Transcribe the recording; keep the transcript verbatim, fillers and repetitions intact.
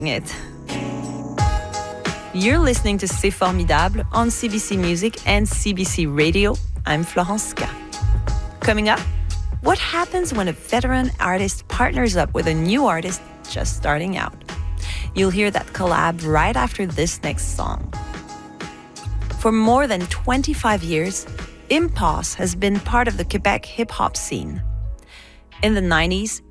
it. You're listening to C'est Formidable on C B C Music and C B C Radio. I'm Florence Ska. Coming up, what happens when a veteran artist partners up with a new artist just starting out? You'll hear that collab right after this next song. For more than twenty-five years, Impasse has been part of the Quebec hip-hop scene. In the nineties,